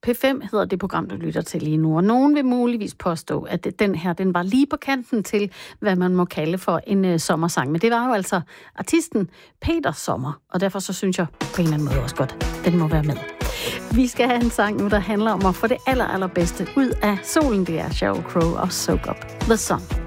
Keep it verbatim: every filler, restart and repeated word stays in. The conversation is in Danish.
P fem hedder det program, du lytter til lige nu, og nogen vil muligvis påstå, at den her, den var lige på kanten til, hvad man må kalde for en uh, sommersang. Men det var jo altså artisten Peter Sommer, og derfor så synes jeg på en eller anden måde også godt, den må være med. Vi skal have en sang nu, der handler om at få det aller, allerbedste ud af solen. Det er Sheryl Crow og Soak Up the Sun.